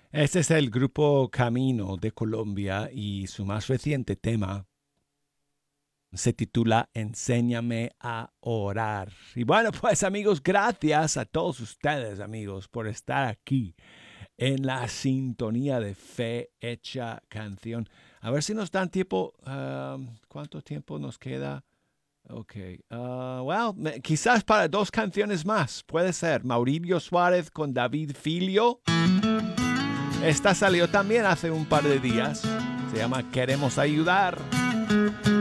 Este es el grupo Camino de Colombia y su más reciente tema se titula Enséñame a orar. Y bueno, pues amigos, gracias a todos ustedes, amigos, por estar aquí en la sintonía de Fe Hecha Canción. A ver si nos dan tiempo. ¿Cuánto tiempo nos queda? Ok. Quizás para dos canciones más. Puede ser. Mauricio Suárez con David Filio. Esta salió también hace un par de días. Se llama Queremos Ayudar.